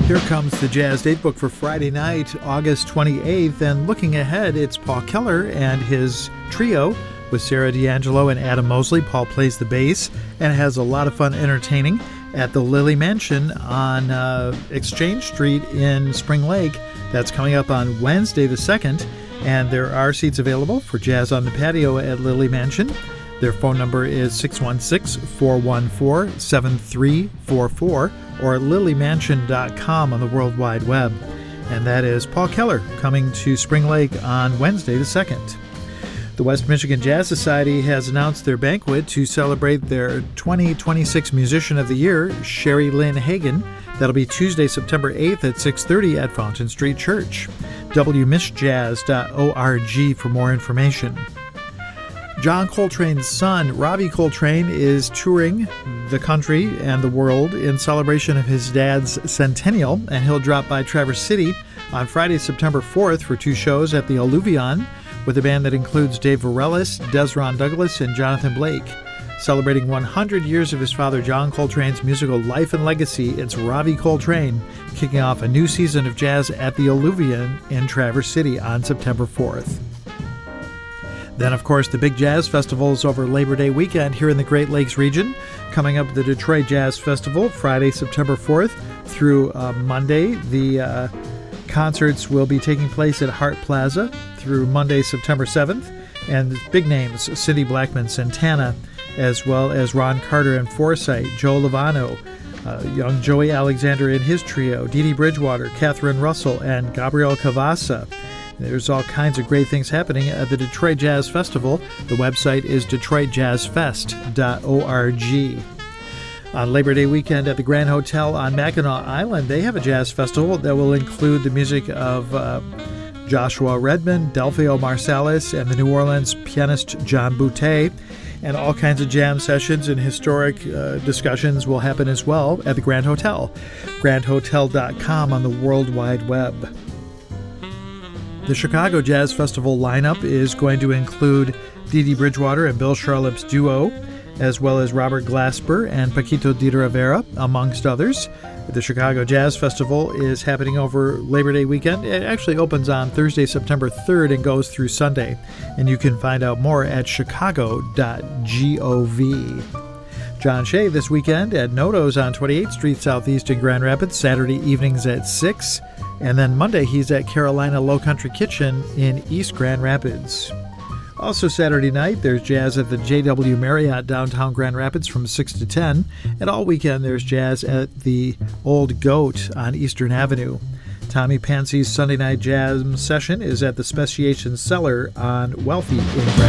Here comes the Jazz Datebook for Friday night, August 28th. And looking ahead, it's Paul Keller and his trio with Sarah D'Angelo and Adam Mosley. Paul plays the bass and has a lot of fun entertaining at the Lily Mansion on Exchange Street in Spring Lake. That's coming up on Wednesday the 2nd. And there are seats available for Jazz on the Patio at Lily Mansion. Their phone number is 616-414-7344 or lilymansion.com on the World Wide Web. And that is Paul Keller coming to Spring Lake on Wednesday the 2nd. The West Michigan Jazz Society has announced their banquet to celebrate their 2026 Musician of the Year, Sherry Lynn Hagan. That'll be Tuesday, September 8th at 6:30 at Fountain Street Church. wmissjazz.org for more information. John Coltrane's son, Ravi Coltrane, is touring the country and the world in celebration of his dad's centennial, and he'll drop by Traverse City on Friday, September 4th for 2 shows at the Alluvion with a band that includes Dave Varelis, Desron Douglas, and Jonathan Blake. Celebrating 100 years of his father John Coltrane's musical life and legacy, it's Ravi Coltrane kicking off a new season of jazz at the Alluvion in Traverse City on September 4th. Then, of course, the big jazz festivals over Labor Day weekend here in the Great Lakes region. Coming up, the Detroit Jazz Festival, Friday, September 4th through Monday. The concerts will be taking place at Hart Plaza through Monday, September 7th. And big names, Cindy Blackman Santana, as well as Ron Carter and Forsyth, Joe Lovano, young Joey Alexander and his trio, Dee Dee Bridgewater, Catherine Russell, and Gabriel Cavassa. There's all kinds of great things happening at the Detroit Jazz Festival. The website is detroitjazzfest.org. On Labor Day weekend at the Grand Hotel on Mackinac Island, they have a jazz festival that will include the music of Joshua Redman, Delphio Marsalis, and the New Orleans pianist John Boutte. And all kinds of jam sessions and historic discussions will happen as well at the Grand Hotel. grandhotel.com on the World Wide Web. The Chicago Jazz Festival lineup is going to include Dee Dee Bridgewater and Bill Charlap's duo, as well as Robert Glasper and Paquito de Rivera, amongst others. The Chicago Jazz Festival is happening over Labor Day weekend. It actually opens on Thursday, September 3rd and goes through Sunday. And you can find out more at chicago.gov. John Shea this weekend at Noto's on 28th Street Southeast in Grand Rapids, Saturday evenings at 6. And then Monday, he's at Carolina Low Country Kitchen in East Grand Rapids. Also Saturday night, there's jazz at the JW Marriott downtown Grand Rapids from 6 to 10. And all weekend, there's jazz at the Old Goat on Eastern Avenue. Tommy Pansy's Sunday night jazz session is at the Speciation Cellar on Wealthy in Grand Rapids.